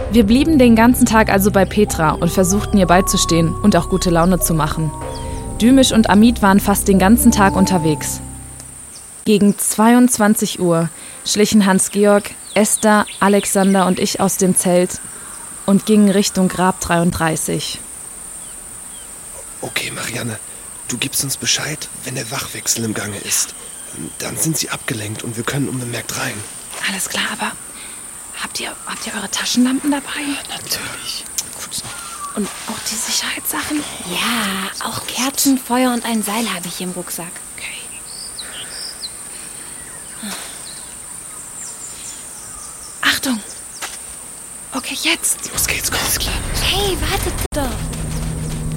Wir blieben den ganzen Tag also bei Petra und versuchten ihr beizustehen und auch gute Laune zu machen. Dümisch und Amit waren fast den ganzen Tag unterwegs. Gegen 22 Uhr schlichen Hans-Georg, Esther, Alexander und ich aus dem Zelt und gingen Richtung Grab 33. Okay, Marianne, du gibst uns Bescheid, wenn der Wachwechsel im Gange ist. Dann sind sie abgelenkt und wir können unbemerkt rein. Alles klar, aber habt ihr eure Taschenlampen dabei? Ja, natürlich. Gut. Und auch die Sicherheitssachen? Ja, auch Kerzen, Feuer und ein Seil habe ich im Rucksack. Okay. Achtung! Okay, jetzt! Los geht's, komm. Hey, wartet doch!